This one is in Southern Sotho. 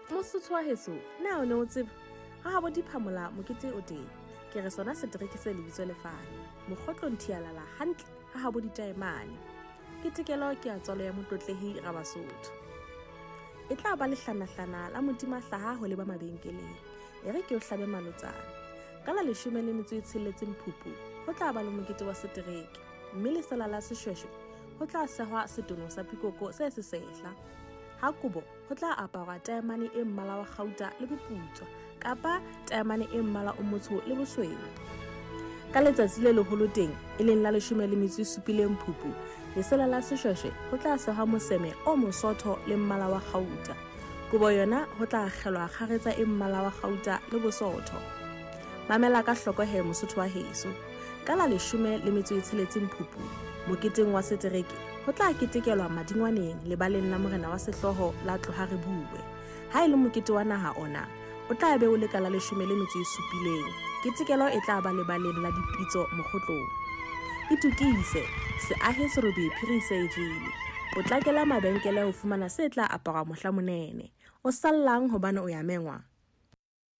Mosotho wa heso, na o ne o tseba ha habo diphamola mokete o teng. Ke re sona setereke se lebitso lefane. Mokgotlo nthialala hantle ha habo ditaemane. Ketekelo ke a tswalo ya motlotlehi ra Basotho. E tla ba lehlanahlana la modima hlaha ho leba mabenkeleng. E re ke o hlabe malotsana. Ka la 16 Phupu ho tla ba le mokete wa setereke. Mme lesela la seshweshwe ho tla sehwa setono sa pikoko se sehla. Ha Kobo ho tla aparwa taemane e mmala wa kgauta le boputswa kapa taemane e mmala o motsho le bosweu. Ka letsatsi le leholo teng e leng la 17 Phupu, lesela la seshweshwe ho tla sehwa moseme o mosotho le mmala wa kgauta. Kobo yona ho tla kgelwa kgaretsa e mmala wa kgauta le bosotho. Mamela ka hloko he Mosotho wa heso. Ka la 16 Phupu, moketeng wa setereke ho tla ketekelwa Madingwaneng lebaleng la morena wa sehloho la Tlohare Bue. Ha ile mokete wa naha ona o tla be o le ka la 17. Ketekelo e tla ba lebaleng la Dipitso Mokgotlong. Itukise se ahe serobe phirisejile. O tlakela mabenkele ho fumana se tla aparwa mohla monene. O sallang hobane o ya mengwa.